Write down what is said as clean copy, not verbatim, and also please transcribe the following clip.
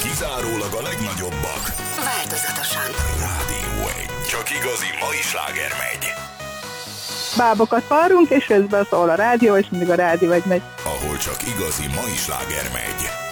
Kizárólag a legnagyobbak. Változatosan. Rádió 1. Csak igazi mai sláger megy. Bábokat varrunk, és közben szól a rádió, és mindig a rádió egy megy. Ahol csak igazi mai sláger megy.